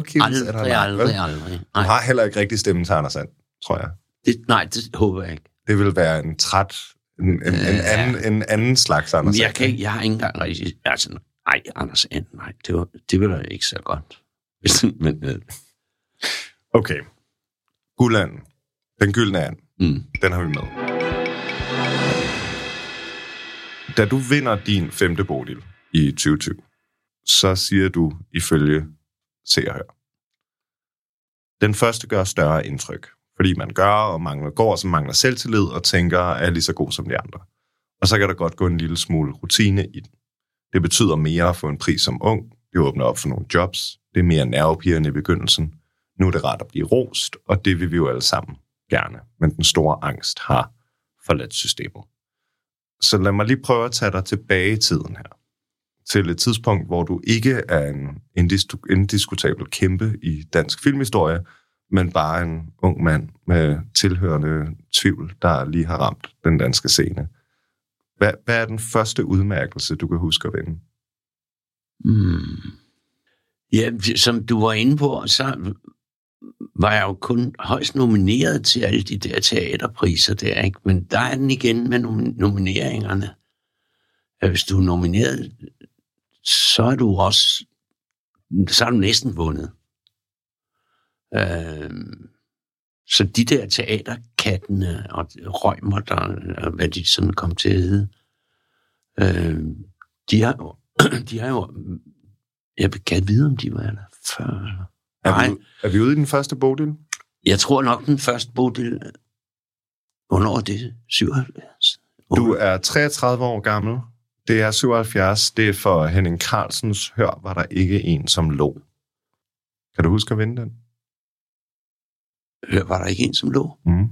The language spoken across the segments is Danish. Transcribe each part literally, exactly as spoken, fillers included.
Wilkins? Aldrig, eller aldrig, aldrig. Du har heller ikke rigtig stemmen til Anders And, tror jeg. Det, nej, det håber jeg ikke. Det vil være en træt, en, en, øh, en, anden, en anden slags Anders And. Jeg, kan ikke, jeg har ikke engang rigtig... Altså, nej, Anders And, nej, det, var, det ville ikke så godt. Men, øh. Okay. Guldanden. Den gyldne and. Mm. Den har vi med. Da du vinder din femte Bodil i tyve tyve, så siger du ifølge Se og Hør: den første gør større indtryk, fordi man gør og mangler, går og så mangler selvtillid og tænker, er lige så god som de andre. Og så kan der godt gå en lille smule rutine i den. Det betyder mere at få en pris som ung. Det åbner op for nogle jobs. Det er mere nervepirrende i begyndelsen. Nu er det rart at blive rost, og det vil vi jo alle sammen gerne. Men den store angst har forladt systemet. Så lad mig lige prøve at tage dig tilbage i tiden her. Til et tidspunkt, hvor du ikke er en indiskutabel kæmpe i dansk filmhistorie, men bare en ung mand med tilhørende tvivl, der lige har ramt den danske scene. Hvad, hvad er den første udmærkelse, du kan huske at vinde? Mm. Ja, som du var inde på, så var jeg jo kun højst nomineret til alle de der teaterpriser der, ikke? Men der er den igen med nomineringerne. Hvis du er nomineret, så er du også, så er du næsten vundet. Øh, så de der teaterkattene og røgmer, der, hvad de sådan kom til at hedde, øh, de har jo, de har jo, jeg kan vide, om de var der før. Er vi, er vi ude i den første Bodil? Jeg tror nok, den første Bodil, hvornår er det? syvoghalvfjerds? Du er treogtredive år gammel. Det er syvoghalvfjerds. Det er for Henning Carlsens Hør, var der ikke en, som lå. Kan du huske at vinde den? Hør, var der ikke en, som lå? Mm.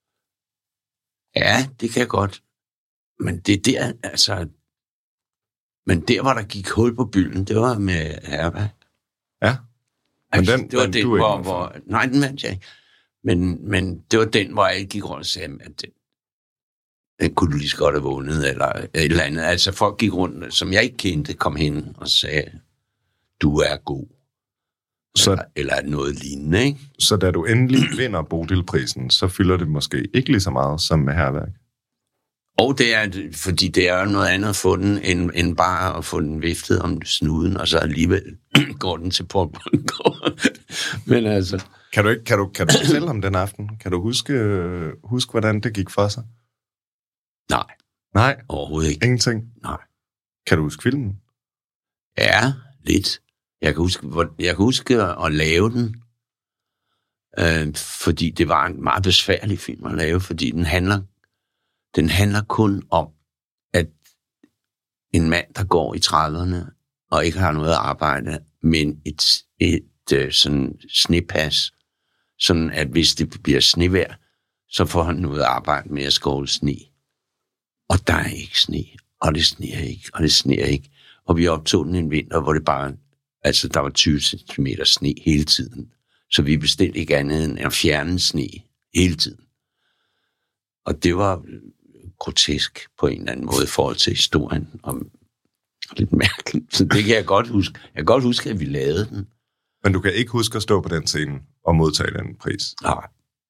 Ja, det kan jeg godt. Men det der, altså... Men der, hvor der gik hul på bylden, det var med Herberg. Ja. Men den, det var den, den, du hvor, ikke hvor... Nej, den vandt jeg ikke. Men, men det var den, hvor jeg gik rundt og sagde, at den, den kunne du lige så godt have vundet, eller et eller andet. Altså folk gik rundt, som jeg ikke kendte, kom hen og sagde, du er god. Så, eller, eller noget lignende, ikke? Så da du endelig vinder Bodilprisen, så fylder det måske ikke lige så meget som med Herberg? Og det er, fordi det er noget andet at få den, end, end bare at få den viftet om snuden, og så alligevel går den til Paul Bundgaard. Men altså... Kan du ikke, kan du, kan du fortælle om den aften? Kan du huske, huske, hvordan det gik for sig? Nej. Nej? Overhovedet ikke. Ingenting? Nej. Kan du huske filmen? Ja, lidt. Jeg kan huske, hvor, jeg kan huske at lave den, øh, fordi det var en meget besværlig film at lave, fordi den handler, den handler kun om, at en mand, der går i trediverne og ikke har noget arbejde, men et, et, et sådan snepas, sådan at hvis det bliver snevejr, så får han noget arbejde med at skåle sne. Og der er ikke sne, og det sneer ikke, og det sneer ikke. Og vi optog den en vinter, hvor det bare, altså der var tyve centimeter sne hele tiden. Så vi bestilte ikke andet end at fjerne sne hele tiden. Og det var grotesk på en eller anden måde i forhold til historien. Om lidt mærkeligt. Så det kan jeg godt huske. Jeg kan godt huske, at vi lavede den. Men du kan ikke huske at stå på den scene og modtage den pris? Nej.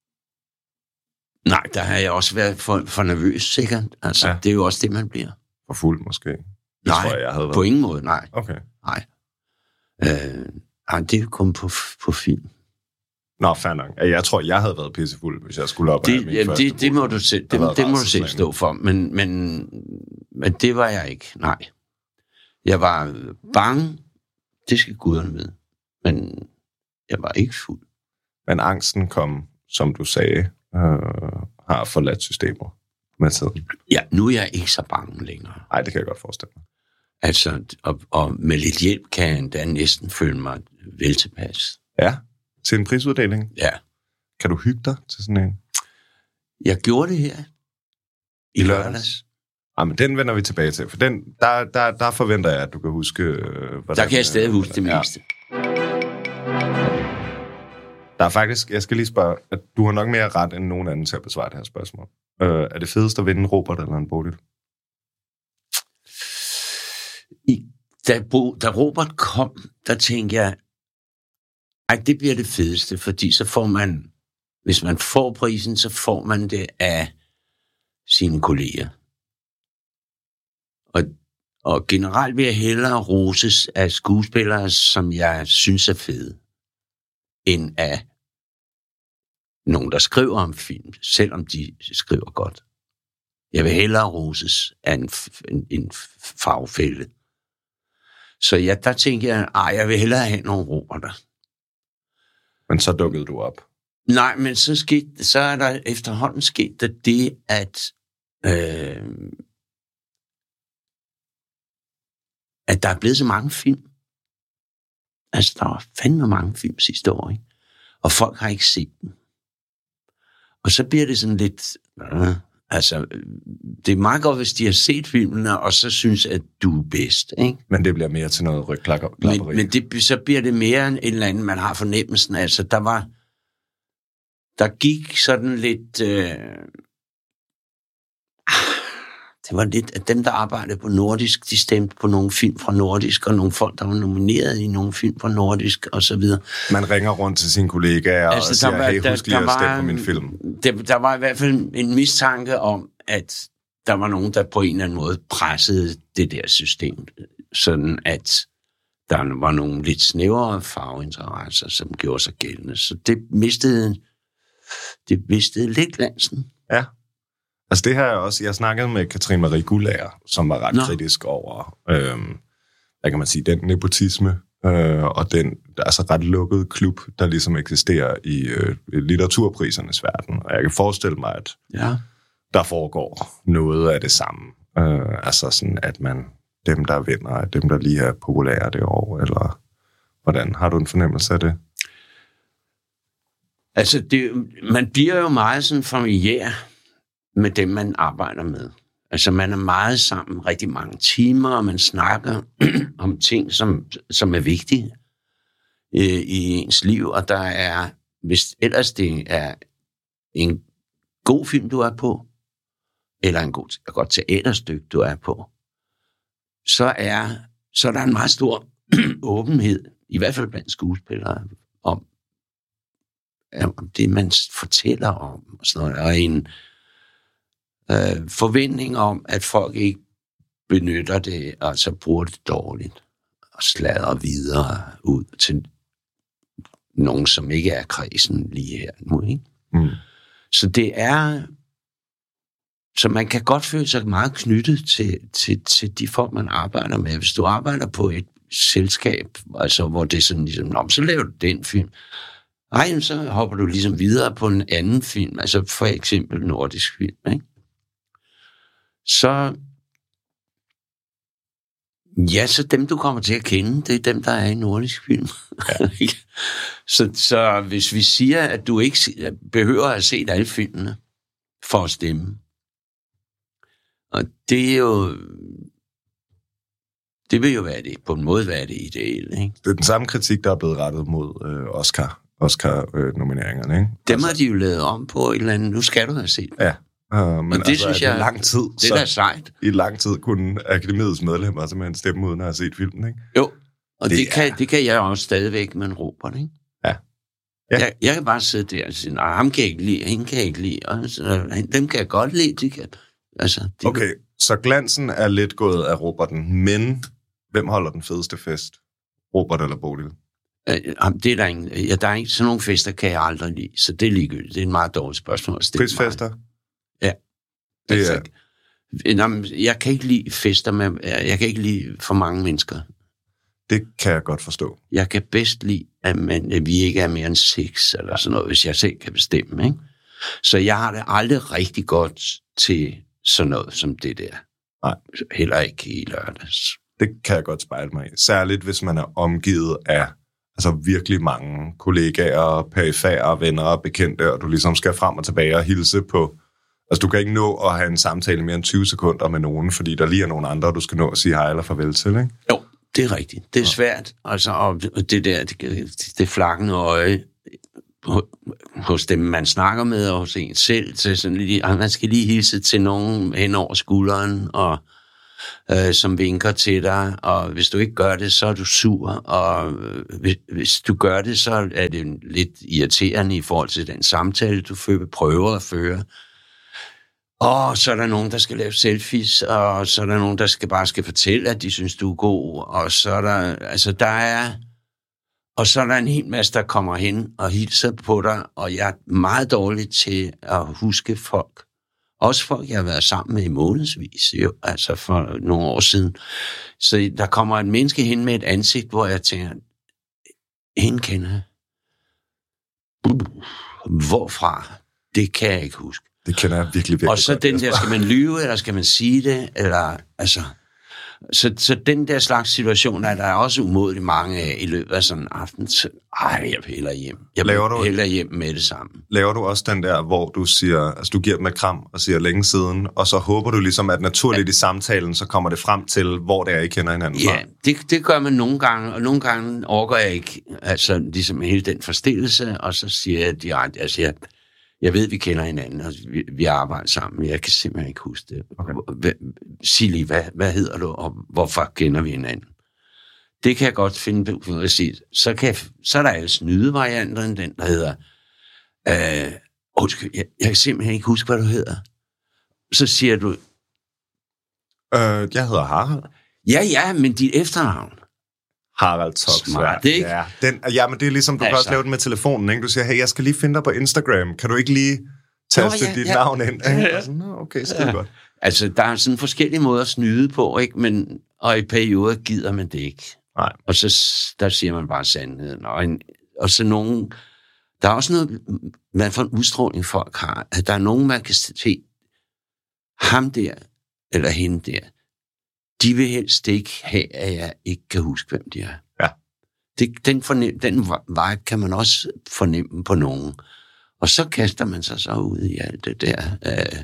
Nej, der har jeg også været for, for nervøs, sikkert. Altså, ja. Det er jo også det, man bliver. For fuld, måske? Det nej, tror jeg, jeg havde været. På ingen måde, nej. Okay. Nej. Øh, nej, det er kun på, på film. Nå, fair nok. Jeg tror, jeg havde været pissefuld, hvis jeg skulle op. Det, ja, det, det må du selv, det, det må du selv stå for. Men, men, men det var jeg ikke, nej. Jeg var bange, det skal guderne vide. Men jeg var ikke fuld. Men angsten kom, som du sagde, øh, har forladt systemet med tiden. Ja, nu er jeg ikke så bange længere. Nej, det kan jeg godt forestille mig. Altså, og, og med lidt hjælp kan jeg endda næsten føle mig vel tilpas. Ja, til en prisuddeling? Ja. Kan du hygge dig til sådan en? Jeg gjorde det her i lørdags. Ja, men den vender vi tilbage til, for den, der, der, der forventer jeg, at du kan huske... Øh, der kan jeg stadig huske det meste. Ja. Der er faktisk, jeg skal lige spørge, at du har nok mere ret end nogen anden til at besvare det her spørgsmål. Øh, er det fedest at vinde en Robert eller en Bodil? I, da, Bo, da Robert kom, der tænkte jeg, Ej, det bliver det fedeste, fordi så får man, hvis man får prisen, så får man det af sine kolleger. Og, og generelt vil jeg hellere roses af skuespillere, som jeg synes er fede, end af nogen, der skriver om film, selvom de skriver godt. Jeg vil hellere roses af en, en, en farvefælde. Så ja, der tænker jeg, ej, jeg vil hellere have nogle robotter. Men så dukkede du op. Nej, men så, skete, så er der efterhånden sket der det, at, øh, at der er blevet så mange film. Altså, der var fandme mange film sidste år, ikke? Og folk har ikke set dem. Og så bliver det sådan lidt... Øh, altså, det er meget godt, hvis de har set filmene, og så synes, at du er bedst, ikke? Men det bliver mere til noget rygklapperi. Men, men det, så bliver det mere en eller anden, man har fornemmelsen. Altså, der var... Der gik sådan lidt... Øh, det var lidt, at dem, der arbejdede på Nordisk, de stemte på nogle film fra Nordisk, og nogle folk, der var nomineret i nogle film fra Nordisk, og så videre. Man ringer rundt til sine kollegaer altså, og siger, var, hey, husk lige at stemme på min film. Der, der var i hvert fald en mistanke om, at der var nogen, der på en eller anden måde pressede det der system, sådan at der var nogle lidt snævere farveinteresser, som gjorde sig gældende. Så det mistede, det mistede lidt glansen. Ja. Altså det her er også, jeg snakkede med Katrine Marie Guldager, som var ret Nå. kritisk over, øhm, hvad kan man sige, den nepotisme, øh, og den altså ret lukkede klub, der ligesom eksisterer i øh, litteraturprisernes verden. Og jeg kan forestille mig, at ja. der foregår noget af det samme. Øh, altså sådan, at man, dem der vinder, er dem der lige er populære det år, eller hvordan? Har du en fornemmelse af det? Altså, det, man bliver jo meget sådan familiær med dem, man arbejder med. Altså, man er meget sammen rigtig mange timer, og man snakker om ting, som, som er vigtige øh, i ens liv, og der er, hvis ellers det er en god film, du er på, eller en god, et godt teaterstykke, du er på, så er, så er der en meget stor åbenhed, i hvert fald blandt skuespillere, om, om det, man fortæller om, og sådan noget, og en øh, forventning om, at folk ikke benytter det, og så bruger det dårligt, og sladrer videre ud til nogen, som ikke er kredsen lige her nu, ikke? Mm. Så det er... Så man kan godt føle sig meget knyttet til, til, til de folk, man arbejder med. Hvis du arbejder på et selskab, altså, hvor det er sådan ligesom, nå, så laver du den film. Ej, så hopper du ligesom videre på en anden film, altså for eksempel nordisk film, ikke? Så, ja, så dem, du kommer til at kende, det er dem, der er i nordisk film. Ja. så, så hvis vi siger, at du ikke behøver at se alle filmene for at stemme, og det er jo, det vil jo være det, på en måde være det ideelle, ikke? Det er den samme kritik, der er blevet rettet mod øh, Oscar, Oscar-nomineringerne, ikke? Dem altså, har de jo lavet om på et eller andet, nu skal du have set. Ja, øh, men og det altså, synes jeg, lang tid, det er da sejt. I lang tid kunne akademiets medlemmer simpelthen stemme uden at have set filmen, ikke? Jo, og det, det, er... kan, det kan jeg også stadigvæk med en Robert, ikke? Ja. Ja. Jeg, jeg kan bare sidde der og sige, nej, ham kan jeg ikke lide, hende kan jeg ikke lide, og så, dem kan jeg godt lide, de kan... Altså, de okay, kan... så glansen er lidt gået af Roberten, men hvem holder den fedeste fest? Robert eller Bodil? Øh, det er der ingen... Ja, der er ikke sådan nogle fester, kan jeg aldrig lide, så det er ligegyldigt. Det er en meget dårligt spørgsmål at stille. Prisfester? Ja. Det altså, er... Jamen, jeg kan ikke lide fester med... Jeg kan ikke lide for mange mennesker. Det kan jeg godt forstå. Jeg kan bedst lide, at, man, at vi ikke er mere end seks, eller sådan noget, hvis jeg selv kan bestemme, ikke? Så jeg har det aldrig rigtig godt til sådan noget som det der. Nej. Heller ikke i lørdags. Det kan jeg godt spejle mig i. Særligt, hvis man er omgivet af altså virkelig mange kollegaer, perifære, venner og bekendte, og du ligesom skal frem og tilbage og hilse på... Altså, du kan ikke nå at have en samtale mere end tyve sekunder med nogen, fordi der lige er nogen andre, du skal nå at sige hej eller farvel til, ikke? Jo, det er rigtigt. Det er svært. Altså, og det der, det, det flakkende øje hos dem, man snakker med, og hos en selv, til sådan lige, man skal lige hilse til nogen hen over skulderen, og øh, som vinker til dig, og hvis du ikke gør det, så er du sur, og øh, hvis, hvis du gør det, så er det lidt irriterende i forhold til den samtale, du fører, prøver at føre. Og så er der nogen, der skal lave selfies, og så er der nogen, der skal bare skal fortælle, at de synes, du er god, og så er der, altså der er, og så er der en hel masse, der kommer hen og hilser på dig, og jeg er meget dårlig til at huske folk. Også folk, jeg har været sammen med i månedsvis, jo, altså for nogle år siden. Så der kommer et menneske hen med et ansigt, hvor jeg tænker, hende kender jeg. Hvorfra? Det kan jeg ikke huske. Det kender jeg virkelig, virkelig Og så godt, den der, skal man lyve, eller skal man sige det, eller, altså... Så, så den der slags situation er der også umådeligt mange af i løbet af sådan en aften. Så, ej, jeg piller hjem. Jeg piller hjem med det sammen. Laver du også den der, hvor du siger, altså du giver dem et kram og siger længe siden, og så håber du ligesom, at naturligt ja. I samtalen, så kommer det frem til, hvor det er, I kender hinanden fra? Ja, det, det gør man nogle gange, og nogle gange overgår jeg ikke, altså ligesom hele den forstillelse, og så siger jeg direkte, jeg siger, jeg ved, vi kender hinanden, og vi, vi arbejder sammen, jeg kan simpelthen ikke huske det. Okay. Sig lige, hvad, hvad hedder du, og hvorfor kender vi hinanden? Det kan jeg godt finde på at sige. Så, kan jeg, så er der alle snydevarianter, den der hedder, øh, undskyld, jeg, jeg kan simpelthen ikke huske, hvad du hedder. Så siger du... Øh, jeg hedder Harald. Ja, ja, men dit efternavn. Harald Tox. Smart, ikke? Ja, den, ja, men det er ligesom, du altså. Kan også lave den med telefonen, ikke? Du siger, hey, jeg skal lige finde dig på Instagram. Kan du ikke lige taste ja, dit ja. Navn ind? Ja, ja. Så, Nå, okay, skide ja. Godt. Altså, der er sådan forskellige måder at snyde på, ikke? Men, og i perioder gider man det ikke. Nej. Og så der siger man bare sandheden. Og, en, og så nogen... Der er også noget, man får en udstråling folk har, at der er nogen, man kan se, ham der, eller hende der, de vil helst ikke have, at jeg ikke kan huske, hvem de er. Ja. Det, den, fornem, den vej kan man også fornemme på nogen. Og så kaster man sig så ud i alt det der øh,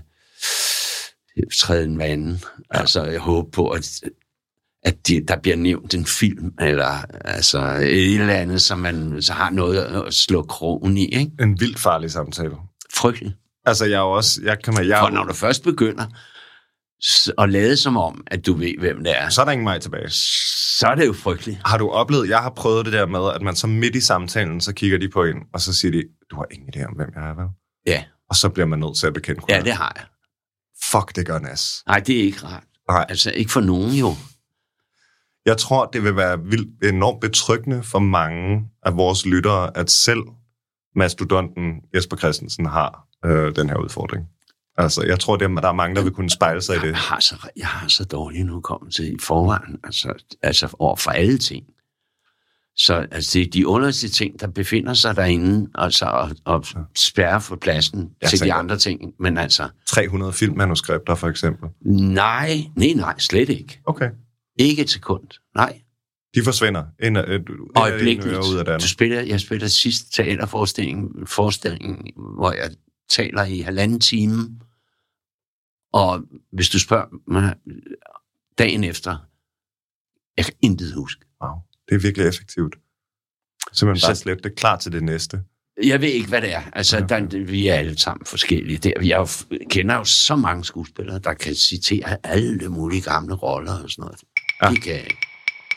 træden vanden. Ja. Altså, jeg håber på, at, at de, der bliver nævnt en film, eller altså et eller andet, som man så har noget at slå krogen i, ikke? En vildt farlig samtale. Frygtelig. Altså, jeg er jo også... Jeg kan, jeg For når du først begynder at lade som om, at du ved, hvem det er, så er der ingen vej tilbage. Så er det jo frygteligt. Har du oplevet, jeg har prøvet det der med, at man så midt i samtalen, så kigger de på en, og så siger de, du har ingen idé om, hvem jeg er, vel? Ja. Og så bliver man nødt til at bekende. Ja, det har jeg. Fuck, det gør nas. Nej, det er ikke rart. Nej. Altså, ikke for nogen jo. Jeg tror, det vil være vildt, enormt betryggende for mange af vores lyttere, at selv mastodonten Jesper Christensen har øh, den her udfordring. Altså, jeg tror, det er, der er mange, der vil kunne spejle sig i det. Jeg har så, jeg har så dårligt nu kommet til i forvejen, altså, altså over for alle ting. Så altså, det er de underligste ting, der befinder sig derinde, altså, og, og spærrer for pladsen jeg til de andre ting. Men altså... tre hundrede filmmanuskripter, for eksempel? Nej, nej, nej, slet ikke. Okay. Ikke et sekund, nej. De forsvinder ind, ind, øjeblikkeligt. Ud af det andet. Du spiller, jeg spiller sidste teaterforestilling, forestilling, hvor jeg taler i halvanden time. Og hvis du spørger mig dagen efter, jeg kan intet huske. Wow, det er virkelig effektivt. Simpelthen så, bare slæbt det klar til det næste. Jeg ved ikke, hvad det er. Altså, okay. der, vi er alle sammen forskellige. Der, jeg kender jo så mange skuespillere, der kan citere alle mulige gamle roller og sådan noget. Ja. Det kan jeg ikke.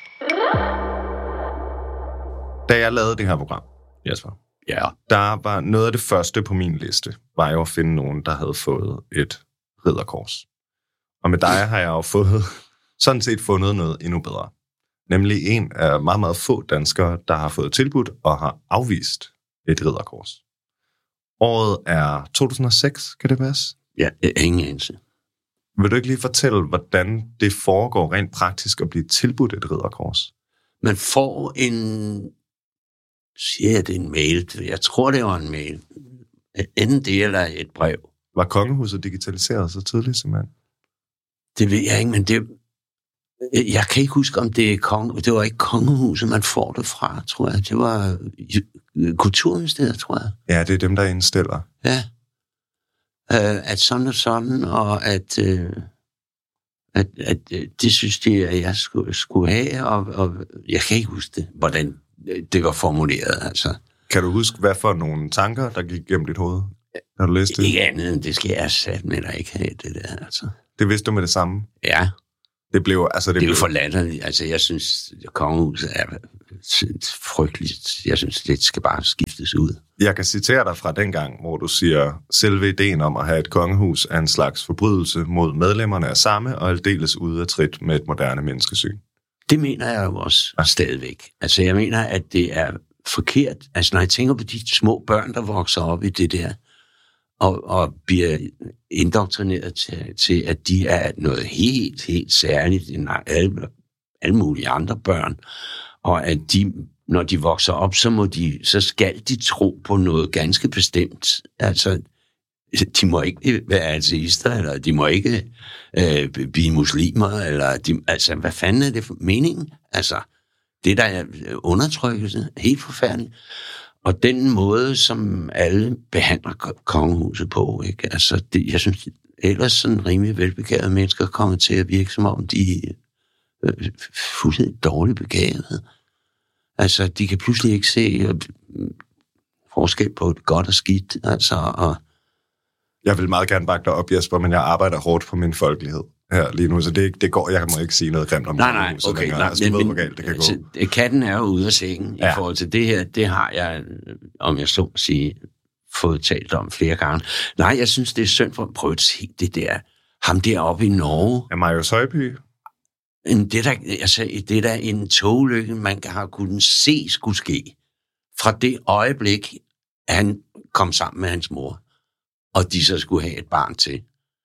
Da jeg lavede det her program, Jesper, ja. der var noget af det første på min liste, var jo at finde nogen, der havde fået et ridderkors. Og med dig har jeg jo fået, sådan set fundet noget endnu bedre. Nemlig en af meget, meget få danskere, der har fået tilbudt og har afvist et ridderkors. Året er to tusind og seks, kan det passe? Ja, ingen anelse. Vil du ikke lige fortælle, hvordan det foregår rent praktisk at blive tilbudt et ridderkors? Man får en, siger jeg det en mail, jeg tror det var en mail, enten det eller et brev. Var kongehuset digitaliseret så tidligt, simpelthen? Det ved jeg ikke, men det, jeg kan ikke huske, om det er konge, det var ikke kongehuset, man får det fra, tror jeg. Det var Kulturministeriet, tror jeg. Ja, det er dem, der indstiller. Ja. Uh, at sådan og sådan, og at, uh, at, at uh, det synes de, at jeg skulle, skulle have, og, og jeg kan ikke huske det, hvordan det var formuleret, altså. Kan du huske, hvad for nogle tanker, der gik gennem dit hoved, når du læste det? Ikke andet end, det skal jeg sat med dig ikke have, det der, altså. Det vidste du med det samme? Ja. Det blev, altså, det, det er blev... jo for latterligt. Altså, jeg synes, at kongehuset er frygteligt. Jeg synes, det skal bare skiftes ud. Jeg kan citere dig fra dengang, hvor du siger, selve ideen om at have et kongehus er en slags forbrydelse mod medlemmerne af samme, og aldeles ude af trit med et moderne menneskesyn. Det mener jeg jo også ja. stadigvæk. Altså, jeg mener, at det er forkert. Altså, når jeg tænker på de små børn, der vokser op i det der, og, og bliver indoktrineret til, til, at de er noget helt, helt særligt end alle, alle mulige andre børn, og at de, når de vokser op, så, må de, så skal de tro på noget ganske bestemt. Altså, de må ikke være ateister, eller de må ikke øh, blive muslimer, eller de, altså, hvad fanden er det for meningen? Altså, det der er undertrykkelse, helt forfærdeligt. Og den måde, som alle behandler kongehuset på, ikke? Altså, det, jeg synes, ellers sådan rimelig velbegavede mennesker kommer til at virke, som om de er øh, fuldstændig dårligt begavede. Altså, de kan pludselig ikke se øh, forskel på et godt og skidt, altså, og jeg vil meget gerne bakke dig op, Jesper, men jeg arbejder hårdt på min folkelighed her lige nu, så det, det går, jeg må ikke sige noget grimt om nej, nej, okay, længere. Altså, du ved, hvor galt det kan altså, gå. Katten er jo ude af sengen ja. i forhold til det her. Det har jeg, om jeg så at sige, fået talt om flere gange. Nej, jeg synes, det er synd for at prøve at se det der. Ham deroppe i Norge. Ja, Marius Højby. Det der, altså, det der en togulykke, man har kunnet se skulle ske. Fra det øjeblik, han kom sammen med hans mor, og de så skulle have et barn til.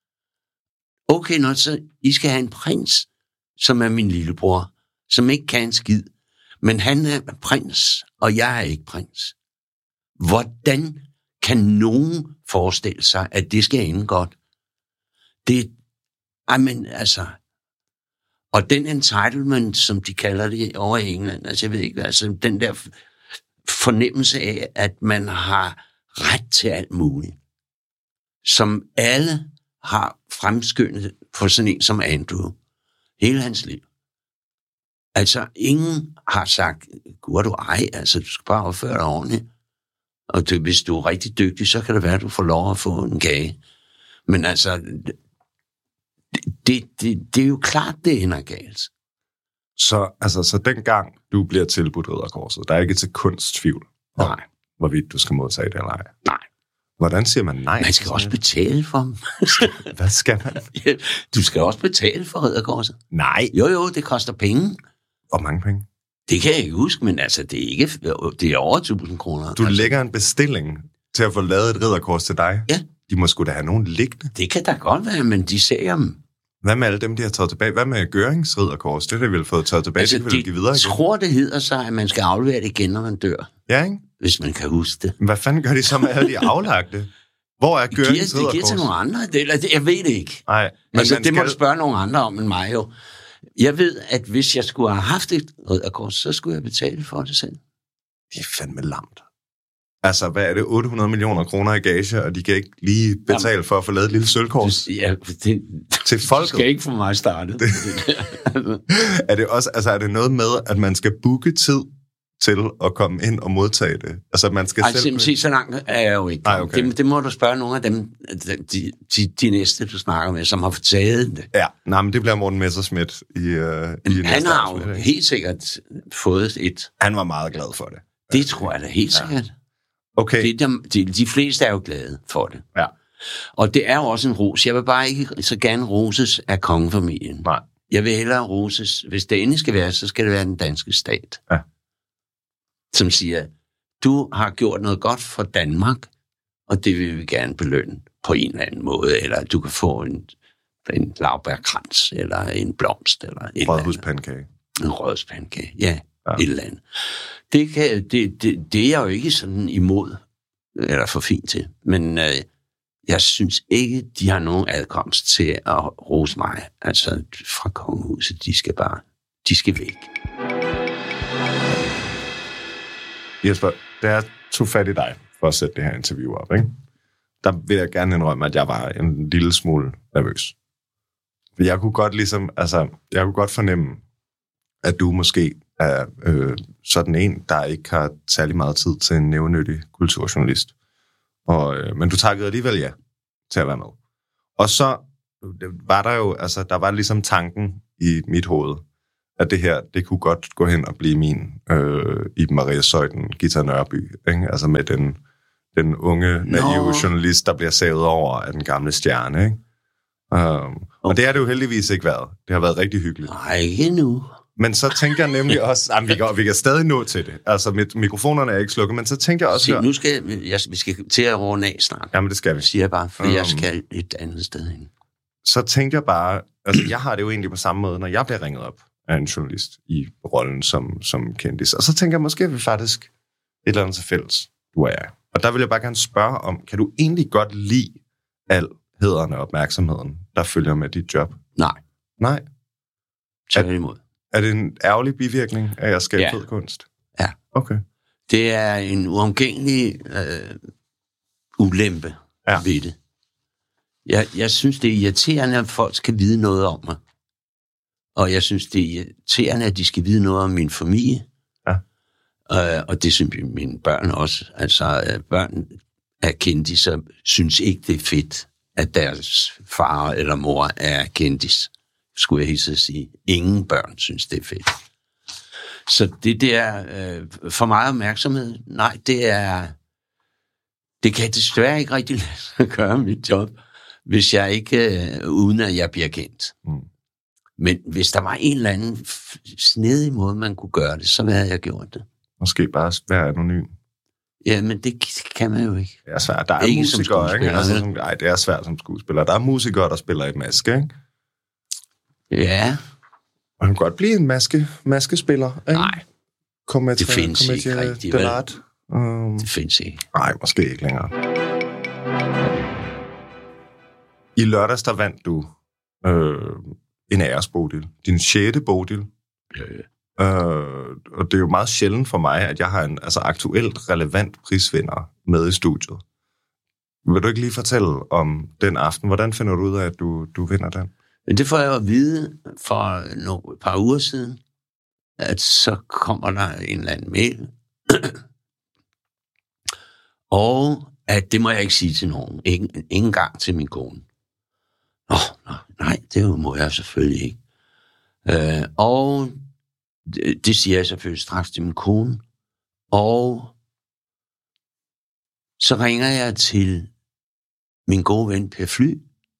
Okay, nå, så I skal have en prins, som er min lillebror, som ikke kan en skid. Men han er prins, og jeg er ikke prins. Hvordan kan nogen forestille sig, at det skal ende godt? Det, amen, altså, og den entitlement, som de kalder det over i England, altså jeg ved ikke, altså den der fornemmelse af, at man har ret til alt muligt, som alle har fremskyndet for sådan en som Andrew hele hans liv. Altså, ingen har sagt, gud du ej, altså, du skal bare opføre dig ordentligt. Og det, hvis du er rigtig dygtig, så kan det være, at du får lov at få en kage. Men altså, det, det, det, det er jo klart, det ender galt. Så, altså, så dengang du bliver tilbudt Ridderkorset, der er ikke til kunst tvivl om, nej, hvorvidt du skal modtage det eller ej. Nej. Hvordan siger man nej? Man skal også betale for dem. Hvad skal man? Du skal også betale for Ridderkorset. Nej. Jo, jo, det koster penge. Hvor mange penge? Det kan jeg ikke huske, men altså, det er, ikke, det er over tusind kroner. Du altså. lægger en bestilling til at få lavet et ridderkors til dig? Ja. De må sgu da have nogen liggende. Det kan da godt være, men de ser dem. Hvad med alle dem, de har taget tilbage? Hvad med Gørings ridderkors? Det har de vel fået taget tilbage, altså, det kan de give videre igen. Jeg tror, det hedder sig, at man skal aflevere det igen, når man dør. Ja, ikke? Hvis man kan huske det. Hvad fanden gør de så med alle de aflagte? Hvor er Gørings ridderkors? Det giver til nogle andre. Det, eller det, jeg ved det ikke. Nej. Men altså, det skal... må du spørge nogle andre om end mig jo. Jeg ved, at hvis jeg skulle have haft et ridderkors, så skulle jeg betale for det selv. Det er fandme lamt. Altså, hvad er det? otte hundrede millioner kroner i gage, og de kan ikke lige betale Jamen, for at få lavet et lille sølvkors? Ja, det, til folket. skal ikke få mig startet. Det, er det også, altså, er det noget med, at man skal booke tid til at komme ind og modtage det? Altså, man skal Ej, selv... simpelthen, så langt er jeg jo ikke. Ej, okay. det, det må du spørge nogle af dem, de, de, de næste, du snakker med, som har fortaget det. Ja, nej, men det bliver Morten Messerschmidt i, uh, i Han har jo afsnit, helt sikkert fået et... Han var meget glad for det. Det tror jeg da helt ja. sikkert. Okay. Det, de, de, de fleste er jo glade for det. Ja. Og det er jo også en ros. Jeg vil bare ikke så gerne roses af kongefamilien. Nej. Jeg vil hellere roses, hvis det endelig skal være, så skal det være den danske stat. Ja. Som siger, du har gjort noget godt for Danmark, og det vil vi gerne belønne på en eller anden måde. Eller du kan få en, en laurbærkrans, eller en blomst, eller et Rådhuspandekage. En rådhuspandekage, ja. Ja. Et eller andet. Det, kan, det, det, det er jeg jo ikke sådan imod, eller for fint til, men øh, jeg synes ikke, de har nogen adkomst til at rose mig. Altså fra kongehuset, de skal bare, de skal væk. Jesper, da jeg tog fat i dig for at sætte det her interview op, ikke? Der vil jeg gerne indrømme, at jeg var en lille smule nervøs. For jeg kunne godt ligesom, altså, jeg kunne godt fornemme, at du måske er øh, sådan en, der ikke har særlig meget tid til en nævnyttig kulturjournalist. Og, øh, men du takkede alligevel ja til at være med. Og så var der jo, altså, der var ligesom tanken i mit hoved, at det her, det kunne godt gå hen og blive min øh, Iben Maria Zeuthen, Githa Nørby, ikke? Altså med den, den unge, naive no. journalist, der bliver savet over af den gamle stjerne, ikke? Um, okay. Og det har det jo heldigvis ikke været. Det har været rigtig hyggeligt. Nej, ikke nu. Men så tænker jeg nemlig også, at vi, kan, vi kan stadig nå til det. Altså, mit, mikrofonerne er ikke slukket, men så tænker jeg også... Se, nu skal jeg, vi skal til at runde af snart. Jamen, det skal vi. Siger jeg bare, for um, jeg skal et andet sted hen. Så tænker jeg bare... Altså, jeg har det jo egentlig på samme måde, når jeg bliver ringet op af en journalist i rollen som, som kendis. Og så tænker jeg, måske er vi faktisk et eller andet til fælles, du og jeg. Og der vil jeg bare gerne spørge om, kan du egentlig godt lide al hederen og opmærksomheden, der følger med dit job? Nej. Nej? Tværtimod. Er det en ærgerlig bivirkning af at skabe ja. fed kunst? Ja. Okay. Det er en uomgængelig øh, ulempe ja. ved det. Jeg, jeg synes, det er irriterende, at folk skal vide noget om mig. Og jeg synes, det er irriterende, at de skal vide noget om min familie. Ja. Øh, og det synes mine børn også. Altså, børn af kendisser synes ikke, det er fedt, at deres far eller mor er kendis. Skulle jeg hilse at sige. Ingen børn synes, det er fedt. Så det der, øh, for meget opmærksomhed, nej, det er, det kan desværre ikke rigtig lade sig gøre mit job, hvis jeg ikke, øh, uden at jeg bliver kendt. Mm. Men hvis der var en eller anden snedig måde, man kunne gøre det, så havde jeg gjort det. Måske bare være anonym. Ja, men det kan man jo ikke. Det er svært. Der er ikke musikere, ikke? Altså, som, ej, det er svært som skuespiller. Der er musikere, der spiller i maske, ikke? Ja. Man kan godt blive en maske, maskespiller, ikke? Nej, Kommet det findes ikke rigtigt. Um, det findes ikke. Nej, måske ikke længere. I lørdags, der vandt du øh, en æresbodil. Din sjette bodil. Ja, ja. Øh, og det er jo meget sjældent for mig, at jeg har en altså, aktuelt relevant prisvinder med i studiet. Vil du ikke lige fortælle om den aften? Hvordan finder du ud af, at du, du vinder den? Det får jeg at vide for nogle, et par uger siden, at så kommer der en eller anden mail, og at det må jeg ikke sige til nogen. Ikke, ikke engang til min kone. Nå, nej, nej, det må jeg selvfølgelig ikke. Øh, og det, det siger jeg selvfølgelig straks til min kone. Og så ringer jeg til min gode ven Per Fly.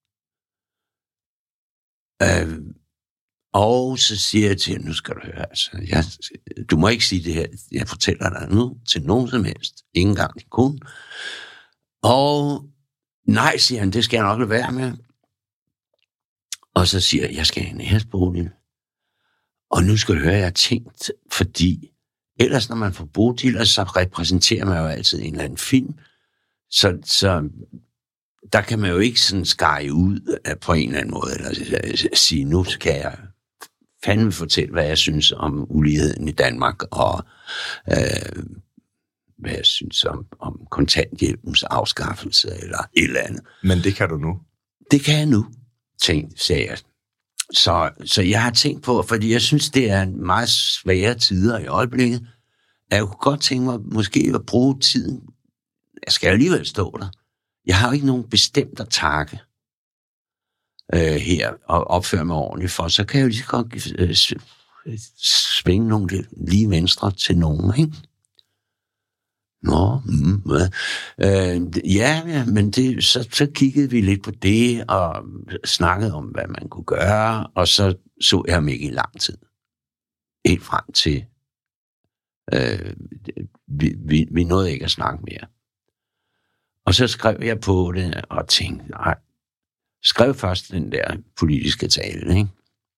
Øh, og så siger jeg til ham, nu skal du høre, altså, jeg, du må ikke sige det her, jeg fortæller dig nu til nogen som helst, ikke engang din kone. Og nej, siger han, det skal jeg nok lade være med. Og så siger jeg, jeg skal have en æresbodil. Og nu skal du høre, jeg har tænkt, fordi ellers når man får bodiler, så repræsenterer man jo altid en eller anden film. Så, så der kan man jo ikke sådan skære ud på en eller anden måde, eller sige, nu skal jeg fandme fortælle, hvad jeg synes om uligheden i Danmark, og øh, hvad jeg synes om, om kontanthjælpens afskaffelse, eller et eller andet. Men det kan du nu? Det kan jeg nu, tænkte, sagde jeg. Så, så jeg har tænkt på, fordi jeg synes, det er en meget svære tider i øjeblikket, at jeg kunne godt tænke mig måske at bruge tiden. Jeg skal alligevel stå der. Jeg har jo ikke nogen bestemt at takke øh, her og opføre mig ordentligt for, så kan jeg jo lige så godt øh, svinge nogle lige venstre til nogen, ikke? Nå, mm, øh, ja, ja, men det, så, så kiggede vi lidt på det og snakkede om, hvad man kunne gøre, og så så jeg ham ikke i lang tid. Helt frem til, øh, vi, vi, vi nåede ikke at snakke mere. Og så skrev jeg på det og tænkte, nej, skrev først den der politiske tale, ikke?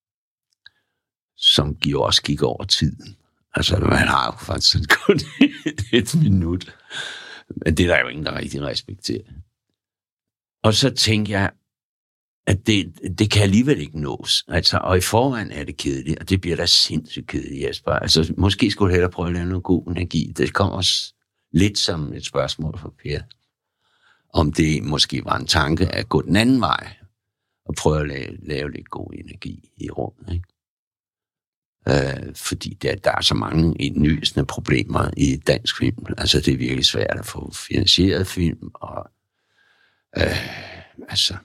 Som jo også gik over tiden. Altså, man har jo faktisk kun et minut. Men det er der jo ingen, der rigtig respekterer. Og så tænkte jeg, at det, det kan alligevel ikke nås. Altså, og i forvejen er det kedeligt, og det bliver da sindssygt kedeligt, Jesper. Altså, måske skulle du hellere prøve at lave noget god energi. Det kommer også lidt som et spørgsmål for Per. Om det måske var en tanke at gå den anden vej, og prøve at lave, lave lidt god energi i rummet, ikke? Øh, fordi der, der er så mange indlysende problemer i dansk film. Altså, det er virkelig svært at få finansieret film, og øh, altså,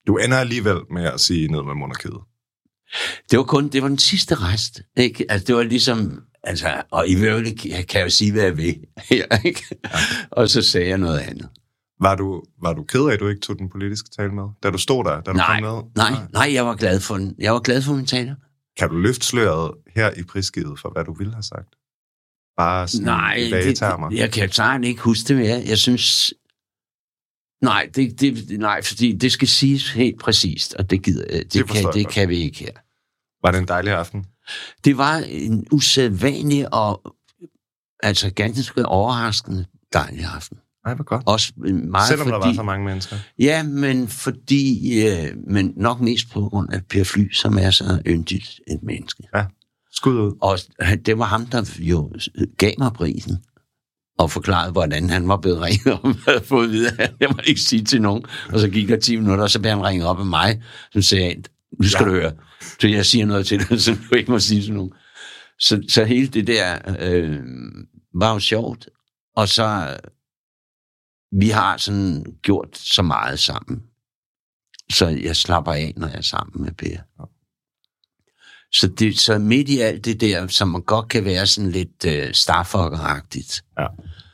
Du ender alligevel med at sige ned med monarkiet. Det var kun, det var den sidste rest, ikke? Altså, det var ligesom, altså, og i øvrigt kan jeg jo sige, hvad jeg vil, ikke? Ja. Og så sagde jeg noget andet. Var du, var du ked af, at du ikke tog den politiske tale med, da du stod der, da du nej, kom med? Nej, nej, jeg var glad for den. Jeg var glad for min tale. Kan du løfte sløret her i prisgivet for, hvad du ville have sagt? Bare sådan nej, i vage termer. Det, jeg kan jo ikke huske det mere. Jeg synes... Nej, det, det, nej, fordi det skal siges helt præcist, og det, gider, det, det, kan, det kan vi ikke her. Var det en dejlig aften? Det var en usædvanlig og altså ganske overraskende dejlig aften. Nej, hvor godt. Også meget Selvom fordi, der var så mange mennesker? Ja, men fordi, øh, men nok mest på grund af Per Fly, som er så yndigt et menneske. Ja, skud ud. Og det var ham, der jo gav mig prisen og forklarede, hvordan han var blevet ringet op, og havde fået videre, jeg må ikke sige til nogen. Og så gik der ti minutter, og så blev han ringet op af mig, som sagde, nu skal ja. du høre, så jeg siger noget til dig, så du ikke må sige til nogen. Så, så hele det der øh, var jo sjovt, og så vi har sådan gjort så meget sammen, så jeg slapper af, når jeg er sammen med Per. Så, det, så midt i alt det der, som man godt kan være sådan lidt øh, starfucker-agtigt, ja.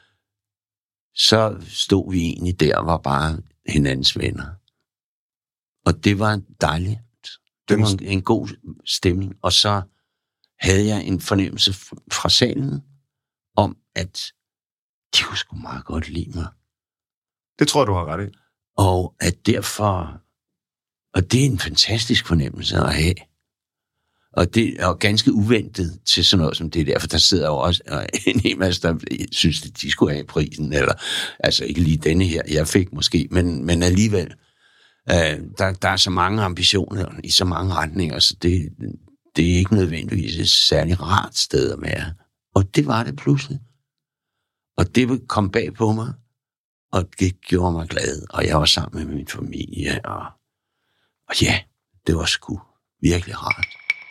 så stod vi egentlig der og var bare hinandens venner. Og det var dejligt. Det var en, en god stemning. Og så havde jeg en fornemmelse fra salen om, at de kunne sgu meget godt lide mig. Det tror jeg, du har ret i. Og at derfor... Og det er en fantastisk fornemmelse at have. Og det er ganske uventet til sådan noget som det der, for der sidder jo også en hel masse, der synes, at de skulle have prisen, eller altså ikke lige denne her, jeg fik måske, men, men alligevel, øh, der, der er så mange ambitioner i så mange retninger, så det, det er ikke nødvendigvis et særligt rart sted at være. Og det var det pludselig. Og det kom bag på mig, og det gjorde mig glad, og jeg var sammen med min familie, og, og ja, det var sgu virkelig rart.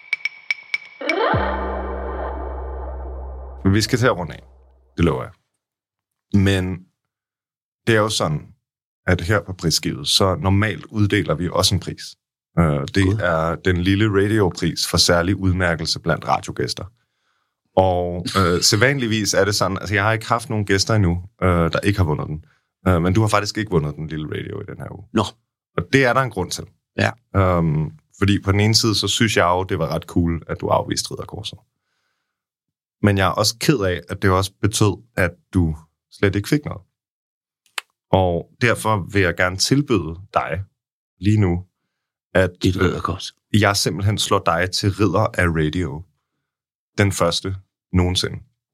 Vi skal til at runde af. Det lover jeg. Men det er jo sådan, at her på prisgivet, så normalt uddeler vi også en pris. Det God. er den lille radiopris for særlig udmærkelse blandt radiogæster. Og øh, sædvanligvis er det sådan, altså jeg har ikke haft nogen gæster endnu, øh, der ikke har vundet den. Øh, men du har faktisk ikke vundet den lille radio i den her uge. Nå. Og det er der en grund til. Ja. Um, fordi på den ene side, så synes jeg jo, det var ret cool, at du afviste Ridderkorset. Men jeg er også ked af, at det også betød, at du slet ikke fik noget. Og derfor vil jeg gerne tilbyde dig lige nu, at et ridderkors. Jeg simpelthen slår dig til ridder af radio. Den første nogensinde.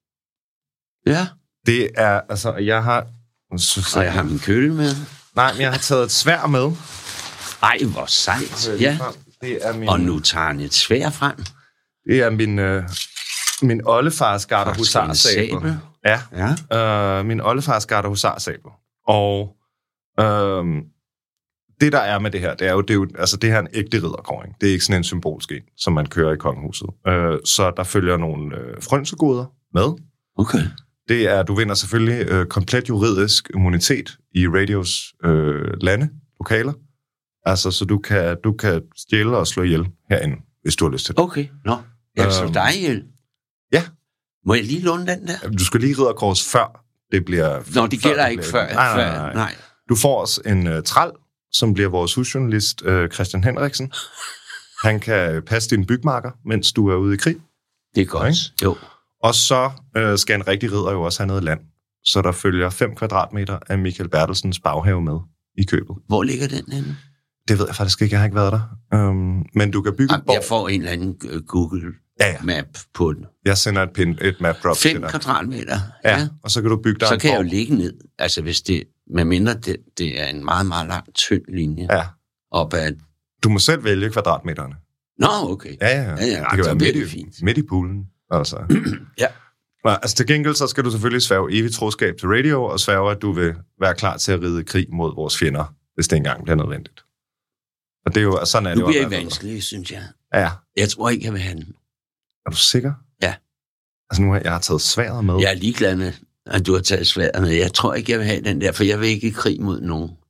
Ja. Det er, altså, jeg har... Og jeg har min køle med. Nej, men jeg har taget et sværd med. Ej, hvor sejt. Ja. Det er min... Og nu tager han et sværd frem. Det er min... Øh... Min oldefars garderhusarsabel. Ja, ja. Øh, min oldefars garderhusarsabel. Og øh, det, der er med det her, det er jo, det er jo altså det her er en ægte ridderkåring. Det er ikke sådan en symbolsk en, som man kører i kongehuset. Øh, så der følger nogle øh, frynsegoder med. Okay. Det er, du vinder selvfølgelig øh, komplet juridisk immunitet i radios øh, lande, lokaler. Altså, så du kan, du kan stjæle og slå ihjel herinde, hvis du har lyst til det. Okay, nå. Jeg slår dig ihjel. Ja. Må jeg lige låne den der? Du skal lige ridderkors før det bliver... Nå, det gælder ikke før. Nej, nej, nej, nej. Du får også en uh, træl, som bliver vores husjournalist uh, Christian Henriksen. Han kan passe dine bygmarker, mens du er ude i krig. Det er godt, okay. Jo. Og så uh, skal en rigtig ridder jo også have noget land. Så der følger fem kvadratmeter af Michael Bertelsens baghave med i købet. Hvor ligger den henne? Det ved jeg faktisk ikke, jeg har ikke været der. Um, men du kan bygge Jamen, jeg får en eller anden Google ja, ja. Map på den. Jeg sender et, pin, et map drop til dig. Fem kvadratmeter. Ja, ja, og så kan du bygge dig så en kan borg. jeg jo ligge ned. Altså hvis det, med mindre det, det er en meget, meget lang, tynd linje. Ja. Op ad... Du må selv vælge kvadratmeterne. Nå, okay. Ja, ja. ja, ja det kan være midt i, fint. midt i poolen. Altså. Ja. Altså til gengæld, så skal du selvfølgelig sværge evigt troskab til radio, og sværge, at du vil være klar til at ride krig mod vores fjender, hvis det engang bliver nødvendigt. Og det er jo, sådan er det nu jo. bliver det vanskeligt, synes jeg. Ja. Jeg tror ikke, jeg vil have den. Er du sikker? Ja. Altså nu har jeg taget sværdet med. Jeg er ligeglad med, at du har taget sværdet med. Jeg tror ikke, jeg vil have den der, for jeg vil ikke i krig mod nogen.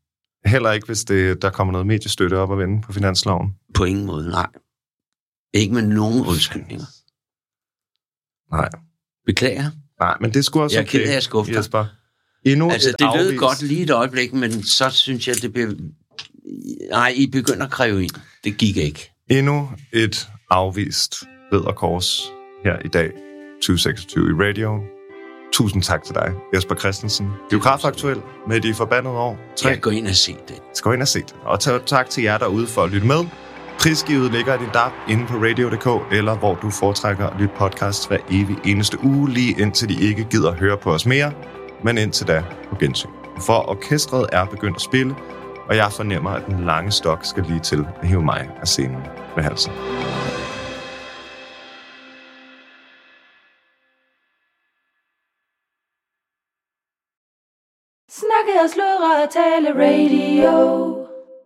Heller ikke, hvis det, der kommer noget mediestøtte op og vende på finansloven? På ingen måde, nej. Ikke med nogen undskyldninger. Nej. Beklager. Nej, men det skulle også... Jeg er ked af at skuffe dig. Jesper. Endnu altså, det lød godt lige et øjeblik, men så synes jeg, det blev... Nej, I begynder at kræve ind. Det gik ikke. Endnu et afvist ridderkors her i dag, tyve seksogtyve i radio. Tusind tak til dig, Jesper Christensen. Biografaktuel med De Forbandede År. tre. Jeg går ind og se det. Skal ind og se det. Og tak til jer derude for at lytte med. Prisgivet ligger i din D A B inde på radio punktum d k, eller hvor du foretrækker at lytte podcast hver evig eneste uge, lige indtil de ikke gider høre på os mere, men indtil da på gensyn. For orkestret er begyndt at spille, og jeg fornemmer, at den lange stok skal lige til at hive mig af scenen med halsen. Snakke og sludre og tale radio.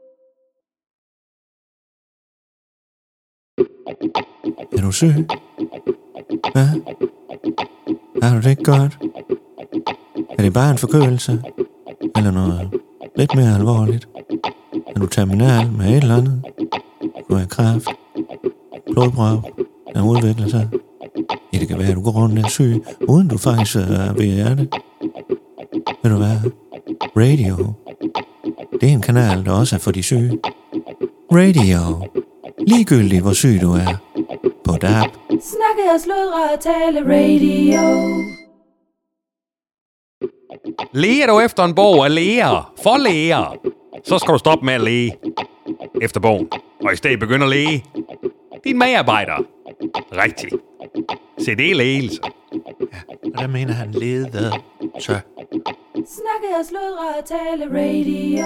Er du syg? Hvad? Har du det ikke godt? Er det bare en forkølelse? Eller noget lidt mere alvorligt? Er du terminal med et eller andet? Du har kræft? Blodprøve? Der udvikler sig? Ja, det kan være, at du går rundt og er syg, uden du faktisk er ved hjertet. Ved du hvad? Radio. Det er en kanal, der også er for de syge. Radio. Ligegyldigt, hvor syg du er. På D A B. Snakke og sludre og tale radio. Leger du efter en bog af læger, for læger, så skal du stoppe med at læge efter bogen, og i stedet begynde at læge din medarbejder. Rigtigt. Se, det er lægelse. Ja, og der mener han leder. Så. Snakke og sludre og tale radio.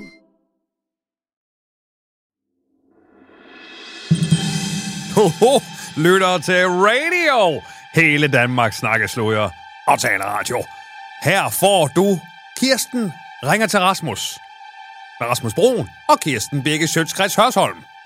Hoho, lytter til radio. Hele Danmark snakker sludder og taler radio. Her får du Kirsten ringer til Rasmus. Med Rasmus Broen og Kirsten Birke Sjøtskreds Hørsholm.